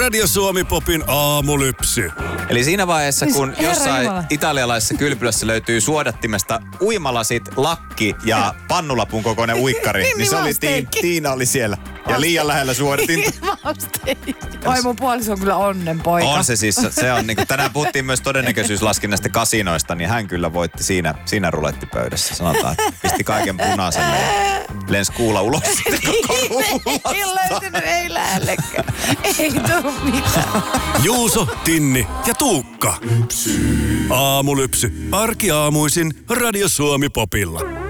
Radio Suomi Popin aamulypsy. Eli siinä vaiheessa, kun Herra jossain Jumala. italialaisessa kylpylässä löytyy suodattimesta uimalasit, lakki ja pannulapun kokoinen uikkari, niin se oli Tiina oli siellä. Ja liian lähellä suodatinta. Oi, mun puoliso on kyllä onnenpoika. On se siis, se on niinku, tänään puhuttiin myös todennäköisyyslaskinnasta kasinoista, niin hän kyllä voitti siinä rulettipöydässä. Sanotaan, että pisti kaiken punaiselle ja lensi kuula ulos sitten koko Ei löytynyt, ei lähellekään. Ei tuu mitään. Juuso, Tinni ja Tuukka. Aamulypsy. Arkiaamuisin Radio Suomi Popilla.